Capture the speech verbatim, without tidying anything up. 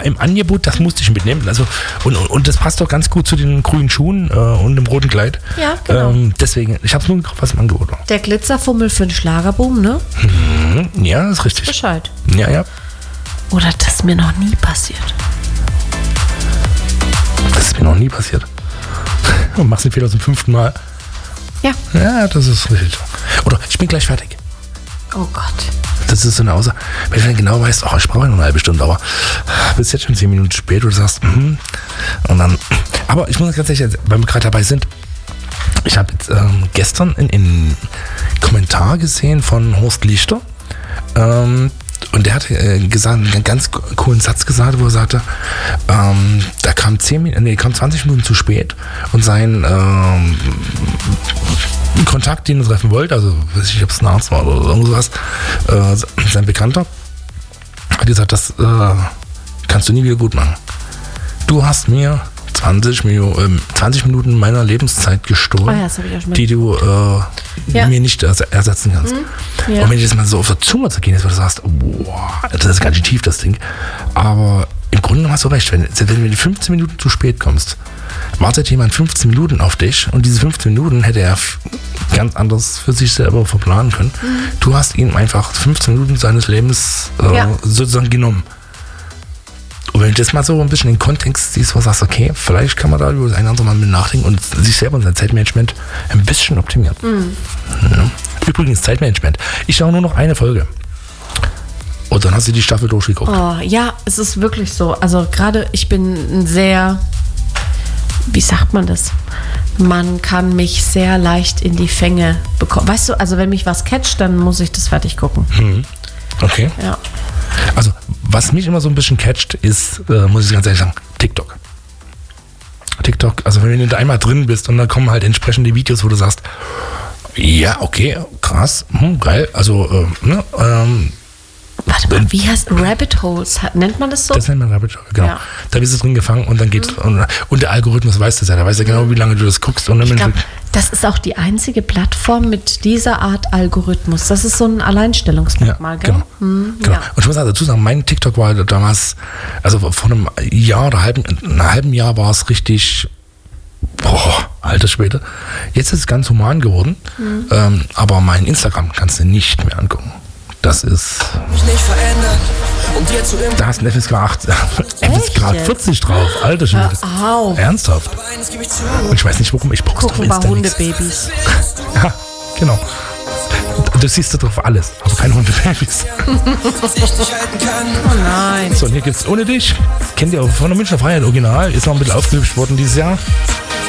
war im Angebot, das musste ich mitnehmen. Also, und, und, und das passt doch ganz gut zu den grünen Schuhen äh, und dem roten Kleid. Ja, genau. Ähm, deswegen, ich habe es nur gekauft, was im Angebot war. Der Glitzerfummel für den Schlagerboom, ne? Mhm, ja, das ist richtig. Bescheid. Ja, ja. Oder das ist mir noch nie passiert. Das ist mir noch nie passiert. Und machst den Fehler zum fünften Mal. Ja. Ja, das ist richtig. Oder ich bin gleich fertig. Oh Gott. Das ist so eine Aussage. Wenn du dann genau weißt, oh, ich brauche ja noch eine halbe Stunde, aber bis jetzt schon zehn Minuten spät, du sagst, mhm. Und dann. Aber ich muss ganz ehrlich, weil wir gerade dabei sind, ich habe ähm, gestern einen Kommentar gesehen von Horst Lichter. Ähm, Und der hat äh, gesagt, einen ganz coolen Satz gesagt, wo er sagte, ähm, da kam zehn Minuten, nee, kam zwanzig Minuten zu spät und sein ähm, Kontakt, den er treffen wollte, also weiß ich, ob es ein Arzt war oder irgendwas, äh, sein Bekannter, hat gesagt, das äh, kannst du nie wieder gut machen. Du hast mir zwanzig, Minu- äh, zwanzig Minuten meiner Lebenszeit gestohlen, Oh ja, das hab ich auch schon die du äh, Ja. mir nicht ers- ersetzen kannst. Mhm. Ja. Und wenn ich das mal so auf der Zunge zergehen ist, wo du sagst, boah, das ist ganz schön tief, das Ding. Aber im Grunde hast du recht, wenn, wenn du fünfzehn Minuten zu spät kommst, wartet jemand fünfzehn Minuten auf dich und diese fünfzehn Minuten hätte er f- ganz anders für sich selber verplanen können. Mhm. Du hast ihm einfach fünfzehn Minuten seines Lebens äh, Ja. sozusagen genommen. Und wenn du das mal so ein bisschen in den Kontext siehst, wo du sagst, okay, vielleicht kann man da über das eine oder andere Mal mit nachdenken und sich selber und sein Zeitmanagement ein bisschen optimieren. Mhm. Ja. Übrigens, Zeitmanagement. Ich schaue nur noch eine Folge. Und dann hast du die Staffel durchgeguckt. Oh, ja, es ist wirklich so. Also gerade ich bin ein sehr, wie sagt man das? Man kann mich sehr leicht in die Fänge bekommen. Weißt du, also wenn mich was catcht, dann muss ich das fertig gucken. Mhm. Okay. Ja. Also, was mich immer so ein bisschen catcht, ist, äh, muss ich ganz ehrlich sagen, TikTok. TikTok, also wenn du da einmal drin bist und dann kommen halt entsprechende Videos, wo du sagst, ja, okay, krass, hm, geil, also, äh, ne, ähm, Warte mal, wie heißt Rabbit Holes? Hat- Nennt man das so? das nennt man Rabbit Hole, genau. Ja. Da bist du drin gefangen und dann geht's, und, und der Algorithmus weiß das ja, der weiß ja genau, wie lange du das guckst. Und dann Ich glaube, das ist auch die einzige Plattform mit dieser Art Algorithmus. Das ist so ein Alleinstellungsmerkmal, ja, gell? genau. Hm, genau. Ja. Und ich muss also dazu sagen, mein TikTok war damals, also vor einem Jahr oder halben, einem halben Jahr war es richtig, boah, alter Schwede. Jetzt ist es ganz human geworden, Mhm. ähm, aber mein Instagram kannst du nicht mehr angucken. Das ist, mich nicht verändert, um dir zu da hast du ein F S K acht, F S K jetzt? vierzig drauf, alter Schwede. Hör auf. Ernsthaft. Aber eines gebe ich zu. Und ich weiß nicht, warum ich poste auf Gucken bei Insta nichts. Hundebabys. Ja, genau. Du siehst da drauf alles, aber keine Hundebabys. dass ich dich halten kann. Oh nein. So, und hier gibt's ohne dich. Kennt ihr auch von der Münchner Freiheit Original. Ist noch ein bisschen aufgehübscht worden dieses Jahr.